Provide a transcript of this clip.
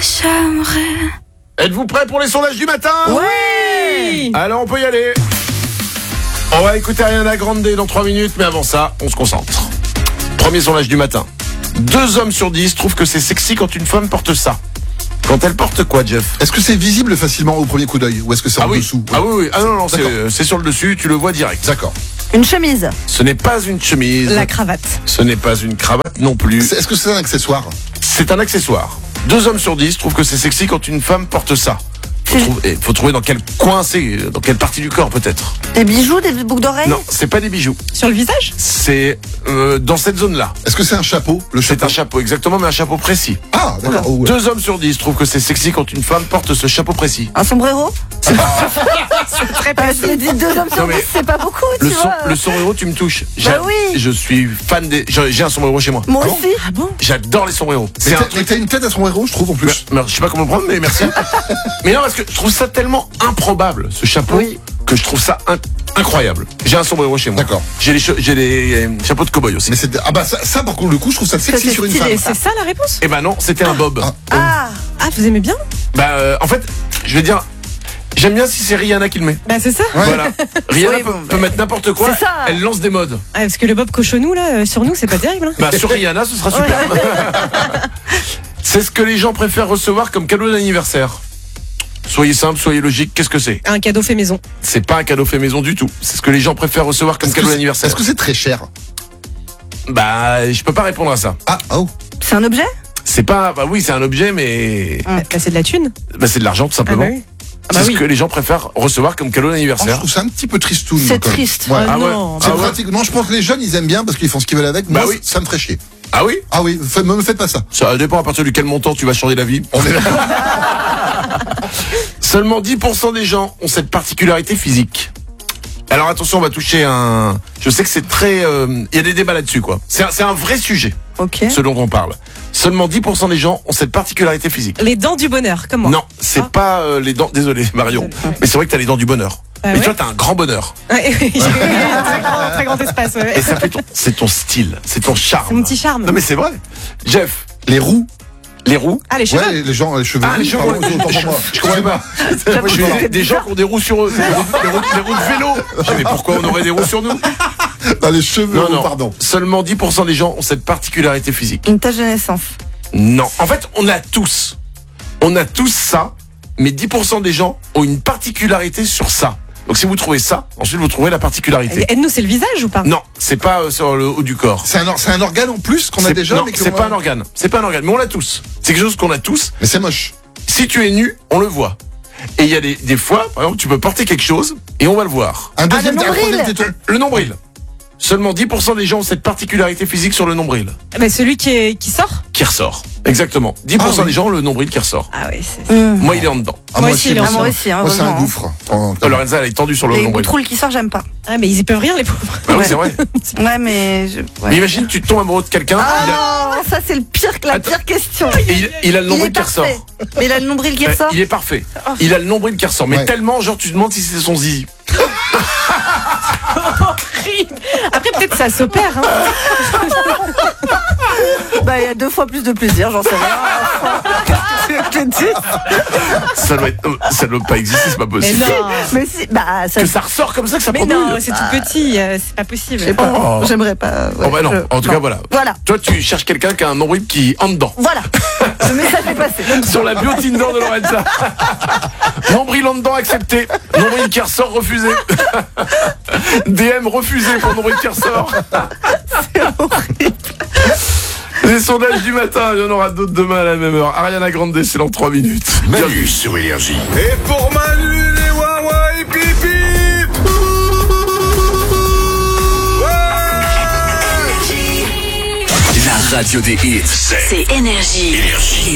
J'aimerais. Êtes-vous prêts pour les sondages du matin? Oui. Alors on peut y aller. On va écouter Ariana Grande dans 3 minutes, mais avant ça, on se concentre. Premier sondage du matin. 2 hommes sur 10 trouvent que c'est sexy quand une femme porte ça. Quand elle porte quoi, Jeff? Est-ce que c'est visible facilement au premier coup d'œil ou est-ce que c'est en dessous? Ah oui. Ah non, D'accord. c'est sur le dessus, tu le vois direct. D'accord. Une chemise. Ce n'est pas une chemise. La cravate. Ce n'est pas une cravate non plus. Est-ce que c'est un accessoire? C'est un accessoire. 2 hommes sur 10 trouvent que c'est sexy quand une femme porte ça. Faut trouver dans quel coin c'est, dans quelle partie du corps peut-être. Des bijoux, des boucles d'oreilles. Non, c'est pas des bijoux. Sur le visage? C'est dans cette zone-là. Est-ce que c'est un chapeau? C'est un chapeau, exactement, mais un chapeau précis. Ah, d'accord. Oh, ouais. 2 hommes sur 10 trouvent que c'est sexy quand une femme porte ce chapeau précis. Un sombrero. C'est très Je l'ai dit 2 hommes sur Non, mais 10, c'est pas beaucoup, tu vois. Le sombrero, tu me touches. Oui. Je suis fan des. J'ai un sombrero chez moi. Moi aussi. Ah bon? J'adore les sombreros. Mais t'as une tête à son héros, je trouve, en plus. Mais je sais pas comment le prendre, mais merci. Mais non, parce que je trouve ça tellement improbable, ce chapeau, Oui. que je trouve ça incroyable. J'ai un sombrero chez moi. D'accord. J'ai les chapeaux de cow-boy aussi. Mais c'est ah bah ça par contre le coup je trouve ça sexy c'est sur une stylé, femme. C'est ça la réponse? Eh ben non, c'était un bob. Ah. Ah, vous aimez bien? En fait, je vais dire, j'aime bien si c'est Rihanna qui le met. Bah c'est ça. Ouais. Voilà. Rihanna Oui, peut mettre n'importe quoi. C'est ça. Elle lance des modes. Ah, parce que le bob cochonou là, sur nous, c'est pas terrible. Hein. Bah sur Rihanna, ce sera super. C'est ce que les gens préfèrent recevoir comme cadeau d'anniversaire. Soyez simple, soyez logique. Qu'est-ce que c'est? Un cadeau fait maison. C'est pas un cadeau fait maison du tout. C'est ce que les gens préfèrent recevoir comme cadeau d'anniversaire. Est-ce que c'est très cher? Bah, je peux pas répondre à ça. Ah oh. C'est un objet. C'est pas. Bah oui, c'est un objet, mais Bah, c'est de la thune. bah, c'est de l'argent tout Ah simplement. bah oui. Ah C'est bah ce oui. que les gens préfèrent recevoir comme cadeau Oh, je d'anniversaire. trouve ça un petit peu tristoun. C'est quand même. triste. Ouais. Ah Ah ouais. non. C'est Ah ouais. pratique. Non, je pense que les jeunes ils aiment bien parce qu'ils font ce qu'ils veulent avec. Bah Moi, oui. ça me ferait chier. Ah oui? Ah oui, me faites pas ça. Ça dépend à partir de quel montant tu vas changer la vie. On est là. Seulement 10% des gens ont cette particularité physique. Alors attention, on va toucher un. Je sais que c'est très. Il y a des débats là-dessus, quoi. C'est un vrai sujet, Ok. ce dont on parle. Seulement 10% des gens ont cette particularité physique. Les dents du bonheur, comme moi. Non, c'est pas les dents. Désolé, Marion. Mais c'est vrai que t'as les dents du bonheur. Ah Mais ouais toi, t'as un grand bonheur. Ouais, j'ai un très grand espace. Ouais. Et ça fait c'est ton style, c'est ton charme. C'est mon petit charme. Non mais c'est vrai. Jeff, Les roues. les roues. Ah, les cheveux. Ouais, les gens, les cheveux. Ah, les cheveux. Pardon, autant pour moi. Je comprends pas. Moi, je fais des gens qui ont des roues sur eux. Les roues de vélo. Je dis, mais pourquoi on aurait des roues sur nous? Ah, les cheveux. Non. Pardon. Seulement 10% des gens ont cette particularité physique. Une tache de naissance. Non. En fait, on a tous ça, mais 10% des gens ont une particularité sur ça. Donc si vous trouvez ça, ensuite vous trouvez la particularité. Aide-nous, c'est le visage ou pas? Non, c'est pas sur le haut du corps. C'est un organe en plus qu'on a déjà. Non, mais c'est pas un organe. C'est pas un organe, mais on l'a tous. C'est quelque chose qu'on a tous. Mais c'est moche. Si tu es nu, on le voit. Et il y a des fois, par exemple, tu peux porter quelque chose et on va le voir. Un deuxième, le un nombril. troisième téton. Le nombril. Seulement 10% des gens ont cette particularité physique sur le nombril. Bah, celui qui sort? Qui ressort. Exactement. 10% Ah oui. des gens ont le nombril qui ressort. Ah oui, c'est Moi, il est en dedans. Ah, Moi aussi, il est en moi, moi aussi, hein, moi, c'est un vraiment. gouffre. Oh, Lorenza, elle est tendue sur le Les nombril. boutroules qui sortent, j'aime pas. Ah, mais ils y peuvent rien, les pauvres. Bah oui, Ouais. c'est vrai. Ouais, mais. Mais imagine, tu tombes amoureux de quelqu'un, Ah non, ça c'est le pire que la Attends. pire question. il a le Il nombril est qui ressort. parfait. Mais il a le nombril qui ressort. Il est parfait. Il a le nombril qui ressort. Mais Ouais. tellement, genre, tu te demandes si c'est son zizi. Après, peut-être ça s'opère. Hein. Bah, il y a 2 fois plus de plaisir, j'en sais rien. Qu'est-ce que je te dis? Ça doit pas exister, c'est pas Mais possible. non. Mais si, bah, ça. Que ça ressort comme ça, que ça Mais prend non, douille. c'est tout petit, c'est pas possible. Je sais pas. Oh. J'aimerais pas. Ouais, Oh bah non, en tout cas, voilà. Voilà. Toi, tu cherches quelqu'un qui a un nombril qui en dedans. Voilà. Le message est passé. Sur la bio Tinder de Lorenza. Nombril en dedans accepté. Nombril qui ressort refusé. DM refusé pour nombril qui ressort. C'est horrible. Les sondages du matin, il y en aura d'autres demain à la même heure. Ariana Grande, c'est dans 3 minutes. Manu sur Énergie. Et pour Manu, les Wawa et Pipi. La radio des hits, c'est C'est Énergie. Énergie.